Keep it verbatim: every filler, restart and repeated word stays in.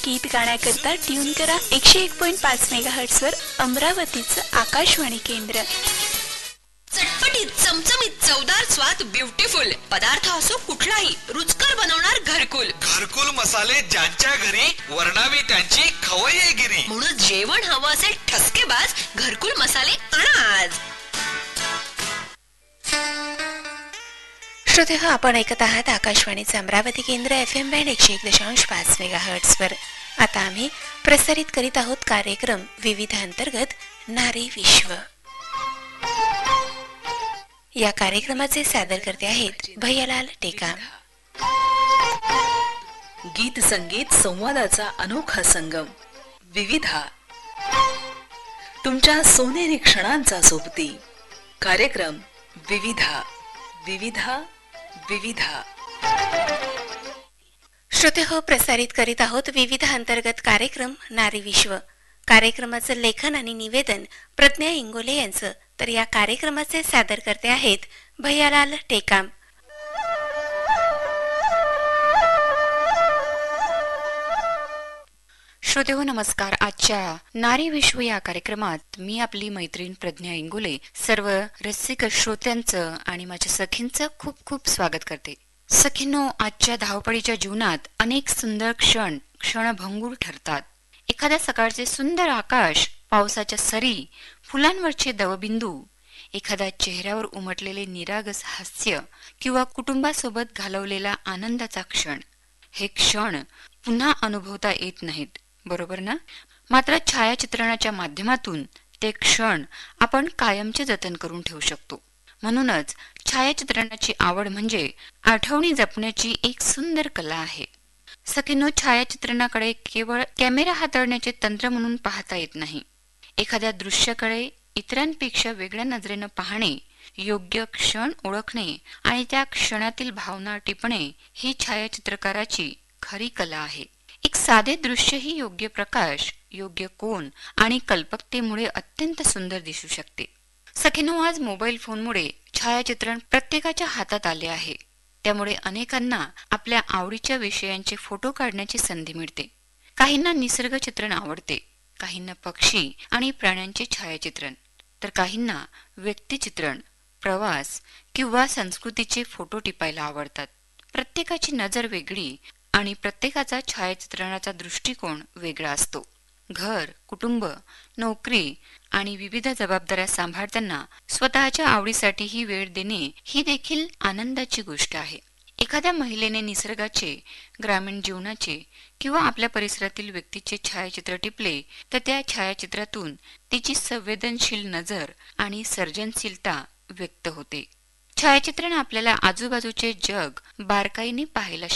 गीत गाण्याकरता ट्यून करा एकशे एक पॉइंट पाच मेगाहर्ट्ज वर अमरावतीचं आकाशवाणी केंद्र. चटपटीत चमचमीत चवदार स्वाद ब्युटिफुल पदार्थ असो कुठलाही रुचकर बनवणार घरकुल. घरकुल मसाले ज्यांच्या घरी वर्णावी त्यांची खवय्ये गिरी. म्हणून जेवण हवं असेल ठसकेबाज घरकुल मसाले आणा आज. श्रोते हो, आपण ऐकत आहात आकाशवाणीचे अमरावती केंद्र एफ एम बँड एकशे एक दशांश पाच मेगाहर्ट्ज वर. आता आम्ही प्रसारित करीत आहोत कार्यक्रम विविध अंतर्गत नारी विश्व. या कार्यक्रमाचे सादर करते आहेत भैयालाल टेकाम. गीत संगीत संवादाचा अनोखा संगम विविधा, तुमच्या सोनेरी क्षणांचा सोबती कार्यक्रम विविधा विविधा विविधा. श्रोते हो, प्रसारित करीत आहोत विविध अंतर्गत कार्यक्रम नारी विश्व. कार्यक्रमाचं लेखन आणि निवेदन प्रज्ञा इंगोले यांचं, तर या कार्यक्रमाचे सादर करते आहेत भैयालाल टेकाम. श्रोते हो, नमस्कार. आजच्या नारी विश्व या कार्यक्रमात मी आपली मैत्रीण प्रज्ञा इंगोले सर्व रसिक श्रोत्यांचं आणि माझ्या सखींचं खूप खूप स्वागत करते. सखींनो, आजच्या धावपळीच्या जीवनात अनेक सुंदर क्षण क्षणभंगूर ठरतात. एखाद्या सकाळचे सुंदर आकाश, पावसाच्या सरी, फुलांवरचे दवबिंदू, एखाद्या चेहऱ्यावर उमटलेले निरागस हास्य किंवा कुटुंबासोबत घालवलेला आनंदाचा क्षण, हे क्षण पुन्हा अनुभवता येत नाहीत, बरोबर ना? मात्र छायाचित्रणाच्या माध्यमातून ते क्षण आपण कायमचे जतन करून ठेवू शकतो. म्हणूनच छायाचित्रणाची आवड म्हणजे आठवणी जपण्याची एक सुंदर कला आहे. सखींनो, छायाचित्रणाकडे केवळ कॅमेरा हाताळण्याचे तंत्र म्हणून पाहता येत नाही. एखाद्या दृश्याकडे इतरांपेक्षा वेगळ्या नजरेनं पाहणे, योग्य क्षण ओळखणे आणि त्या क्षणातील भावना टिपणे ही छायाचित्रकाराची खरी कला आहे. एक साधे दृश्यही योग्य प्रकाश, योग्य कोन आणि कल्पकतेमुळे अत्यंत सुंदर दिसू शकते. सखींनो, आज मोबाईल फोनमुळे छायाचित्रण प्रत्येकाच्या हातात आले आहे. त्यामुळे अनेकांना आपल्या आवडीच्या विषयांचे फोटो काढण्याची संधी मिळते. काहींना निसर्ग चित्रण आवडते, काहींना पक्षी आणि प्राण्यांचे छायाचित्रण, तर काहींना व्यक्तिचित्रण, प्रवास किंवा संस्कृतीचे फोटो टिपायला आवडतात. प्रत्येकाची नजर वेगळी आणि प्रत्येकाचा छायाचित्रणाचा दृष्टिकोन वेगळा असतो. घर, कुटुंब, नोकरी आणि विविध जबाबदाऱ्या सांभाळताना स्वतःच्या आवडीसाठी ही वेळ देणे ही देखील आनंदाची गोष्ट आहे. एखाद्या महिलेने निसर्गाचे, ग्रामीण जीवनाचे किंवा आपल्या परिसरातील व्यक्तीचे छायाचित्र टिपले तर त्या छायाचित्रातून तिची संवेदनशील नजर आणि सर्जनशीलता व्यक्त होते. छायाचित्रण आपल्याला आजूबाजूचे जग बारकाईने पाहायला